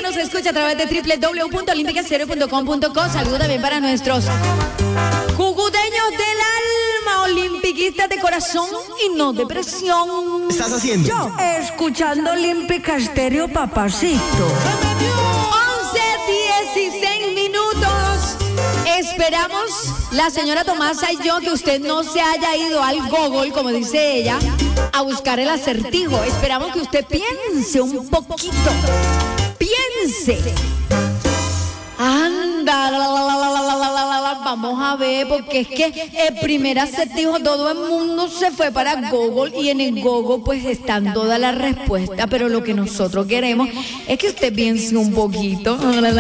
nos escucha a través de www.olimpicastereo.com.co. Saludos también para nuestros juguteños del alma, olimpiquistas de corazón y no de presión. ¿Qué estás haciendo? Yo, escuchando Olímpica Estéreo, papacito. 11:16 minutos. Esperamos, la señora Tomasa y yo, que usted no se haya ido al Google, como dice ella, a buscar el acertijo. Esperamos que usted piense un poquito. Piense. Anda, vamos a ver, porque es que el primer acertijo todo el mundo se fue para Google y en el Google pues están todas las respuestas, pero lo que nosotros queremos es que usted piense un poquito.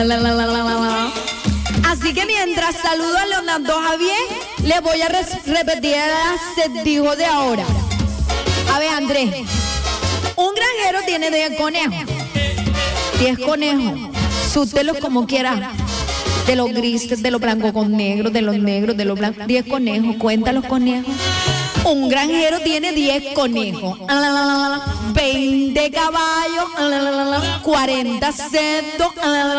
Así que mientras saludo a Leonardo Javier, le voy a repetir el acertijo de ahora. A ver, Andrés, un granjero tiene 10 conejos. 10 conejos, sútelos como quiera. De los grises, de los blancos con negros, de los negros, de los blancos. 10 conejos, cuenta los conejos. Un granjero tiene 10 conejos, 20 caballos, 40 cerdos.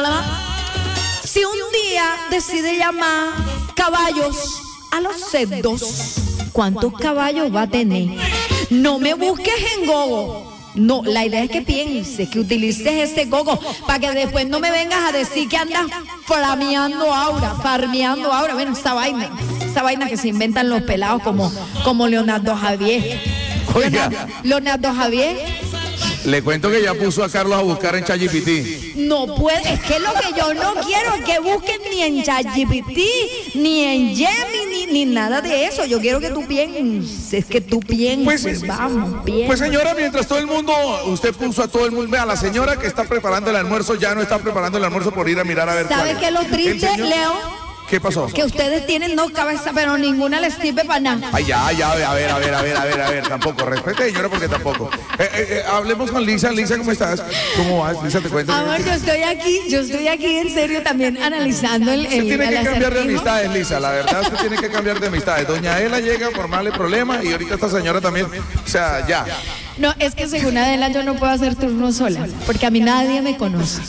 Si un día decide llamar caballos a los cerdos, ¿cuántos caballos va a tener? No me busques en Google. No, la idea es que pienses, que utilices ese gogo para que después no me vengas a decir que andas farmeando aura. Bueno, esa vaina que se inventan los pelados como Leonardo Javier. Oiga, Leonardo Javier. le cuento que ya puso a Carlos a buscar en ChatGPT. No puede, es que lo que yo no quiero es que busquen ni en ChatGPT, ni en Gemini, ni nada de eso. Yo quiero que tú pienses, Pues, vamos, piensa. Pues señora, mientras todo el mundo, usted puso a todo el mundo, vea, la señora que está preparando el almuerzo ya no está preparando el almuerzo por ir a mirar a ver. ¿Sabe qué es lo triste, Leo? ¿Qué pasó? Que ustedes tienen 2 cabezas, pero ninguna les sirve para nada. Ay, ya, a ver, tampoco, respete, señora, porque tampoco. Hablemos con Lisa. Lisa, ¿cómo estás? ¿Cómo vas? Lisa, te cuento. Amor, yo estoy aquí en serio también analizando el Usted tiene que cambiar de acertijo. amistades, Lisa, la verdad, usted tiene que cambiar de amistades. Doña Ela llega a formarle problemas y ahorita esta señora también, o sea, ya. No, es que según Adela yo no puedo hacer turno sola, porque a mí nadie me conoce.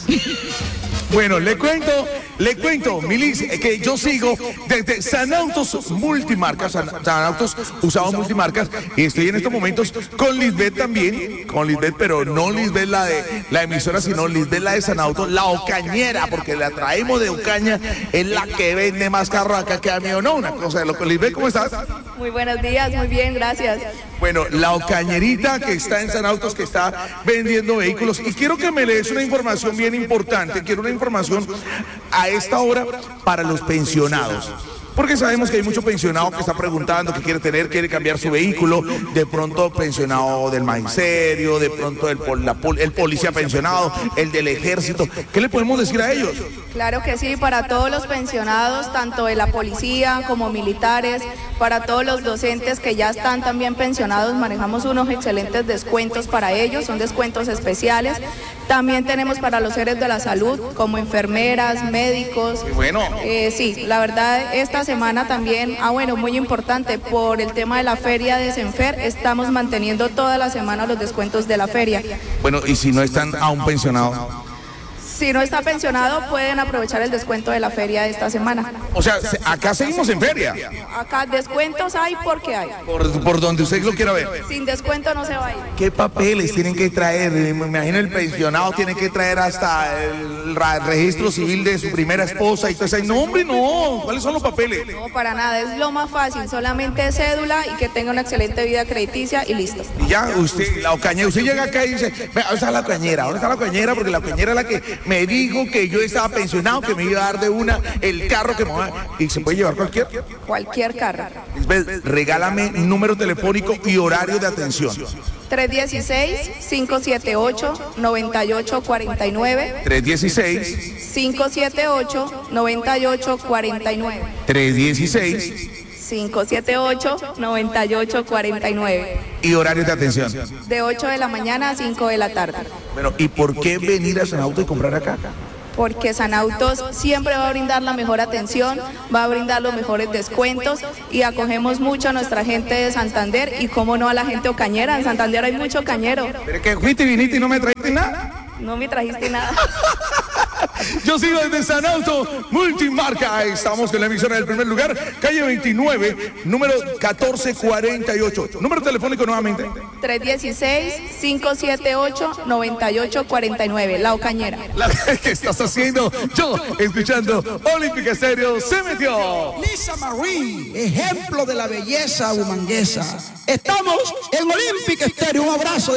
Bueno, le cuento, Milis, que yo sigo desde Sanautos Multimarcas, Sanautos usados multimarcas, y estoy en estos momentos con Lisbeth también, pero no Lisbeth la de la emisora, sino Lisbeth la de Sanautos, la Ocañera, porque la traemos de Ocaña, es la que vende más carros acá que a mí o no, una cosa de loco. Lisbeth, ¿cómo estás? Muy buenos días, muy bien, gracias. Bueno, la Ocañerita que está en Sanautos, que está vendiendo vehículos, y quiero que me lees una información bien importante, quiero una información a esta hora para los pensionados. Porque sabemos que hay mucho pensionado que está preguntando, que quiere cambiar su vehículo, de pronto pensionado del magisterio, de pronto el policía pensionado, el del ejército. ¿Qué le podemos decir a ellos? Claro que sí, para todos los pensionados, tanto de la policía como militares, para todos los docentes que ya están también pensionados, manejamos unos excelentes descuentos para ellos, son descuentos especiales. También tenemos para los seres de la salud, como enfermeras, médicos. Qué bueno. Sí, la verdad, esta semana también, muy importante, por el tema de la feria de Senfer, estamos manteniendo toda la semana los descuentos de la feria. Bueno, y si no están aún pensionados. Si no está pensionado, pueden aprovechar el descuento de la feria de esta semana. O sea, acá seguimos en feria. Acá descuentos hay porque hay. Por donde usted lo quiera ver. Sin descuento no se va a ir. ¿Qué papeles tienen que traer? Me imagino el pensionado tiene que traer hasta el registro civil de su primera esposa y todo eso. No, hombre, no. ¿Cuáles son los papeles? No, para nada. Es lo más fácil. Solamente cédula y que tenga una excelente vida crediticia y listo. Y ya, la Ocañera, usted llega acá y dice, ¿dónde está la Ocañera? ¿Dónde está la Ocañera? Porque la Ocañera es la que me dijo que yo estaba pensionado, que me iba a dar de una el carro que me va a... ¿Y se puede llevar Cualquier carro. Lisbeth, regálame número telefónico y horario de atención. 316-578-9849. 316-578-9849. 316-578-9849. Y horario de atención. De 8 de la mañana a 5 de la tarde. Bueno, ¿y por qué venir a Sanautos y comprar acá? Porque Sanautos siempre va a brindar la mejor atención, va a brindar los mejores descuentos y acogemos mucho a nuestra gente de Santander y cómo no a la gente ocañera. En Santander hay mucho cañero. Pero que fuiste y viniste y no me trajiste nada. No me trajiste nada. Yo sigo desde San Auto Multimarca. Estamos con la emisora del primer lugar, calle 29, número 1448. Número telefónico nuevamente. 316-578-9849. La Ocañera. ¿Qué estás haciendo? Yo, escuchando Olímpica Estéreo, se metió. Lisa Marie, ejemplo de la belleza humanguesa. Estamos en Olímpica Estéreo. Un abrazo.